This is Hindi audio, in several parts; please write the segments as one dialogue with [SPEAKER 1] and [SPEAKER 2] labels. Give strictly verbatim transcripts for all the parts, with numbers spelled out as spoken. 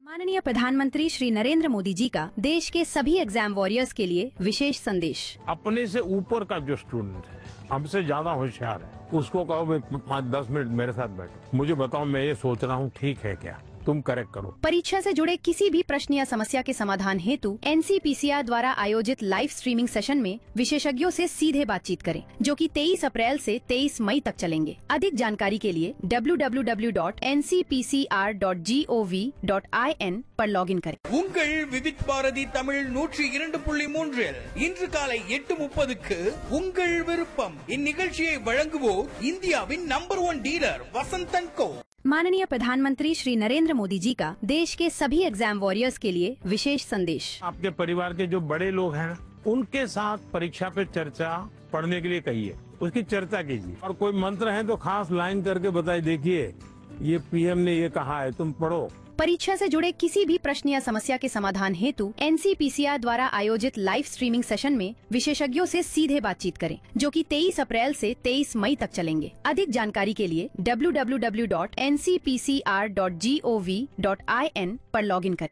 [SPEAKER 1] माननीय प्रधानमंत्री श्री नरेंद्र मोदी जी का देश के सभी एग्जाम वॉरियर्स के लिए विशेष संदेश।
[SPEAKER 2] अपने से ऊपर का जो स्टूडेंट है, हमसे ज्यादा होशियार है, उसको कहो भाई पाँच दस मिनट मेरे साथ बैठो, मुझे बताओ मैं ये सोच रहा हूँ ठीक है क्या, तुम करेक्ट करो।
[SPEAKER 1] परीक्षा से जुड़े किसी भी प्रश्न या समस्या के समाधान हेतु N C P C R द्वारा आयोजित लाइव स्ट्रीमिंग सेशन में विशेषज्ञों से सीधे बातचीत करें, जो कि तेईस अप्रैल से तेईस मई तक चलेंगे। अधिक जानकारी के लिए W W W dot N C P C R dot G O V dot I N पर लॉगिन करें।
[SPEAKER 3] உங்கள் விவித் பாரதி தமிழ் நூற்றி இரண்டு புள்ளி மூன்றில் இன்று காலை எட்டு முப்பதுக்கு உங்கள் விருப்பம். இந்நிகழ்ச்சியை வழங்குவோர் இந்தியாவின் நம்பர் ஒன் டீலர் வசந்தன் கோ.
[SPEAKER 1] माननीय प्रधानमंत्री श्री नरेंद्र मोदी जी का देश के सभी एग्जाम वॉरियर्स के लिए विशेष संदेश।
[SPEAKER 2] आपके परिवार के जो बड़े लोग हैं उनके साथ परीक्षा पे चर्चा पढ़ने के लिए कहिए, उसकी चर्चा कीजिए और कोई मंत्र है तो खास लाइन करके बताइए, देखिए ये पी एम ने ये कहा है, तुम पढ़ो।
[SPEAKER 1] परीक्षा से जुड़े किसी भी प्रश्न या समस्या के समाधान हेतु N C P C R द्वारा आयोजित लाइव स्ट्रीमिंग सेशन में विशेषज्ञों से सीधे बातचीत करें, जो कि तेईस अप्रैल से तेईस मई तक चलेंगे। अधिक जानकारी के लिए W W W dot N C P C R dot G O V dot I N पर लॉगिन करें।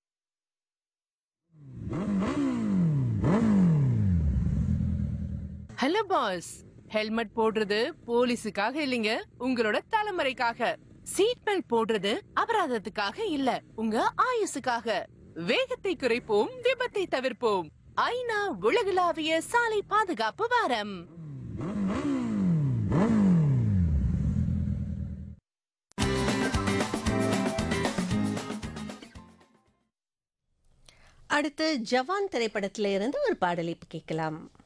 [SPEAKER 4] ஹலோ பாஸ், ஹெல்மெட் போடுறது போலீஸுக்காக இல்லைங்க, உங்களோட தலைமுறைக்காக. சீட் பெல்ட் போடுறது அபராதத்துக்காக இல்ல, உங்க ஆயுசுக்காக. வேகத்தை குறைப்போம், விபத்தை தவிர்ப்போம். ஐநா உலகளாவிய சாலை பாதுகாப்பு வாரம்.
[SPEAKER 5] அடுத்து ஜவான் திரைப்படத்தில இருந்து ஒரு பாடலை கேட்கலாம்.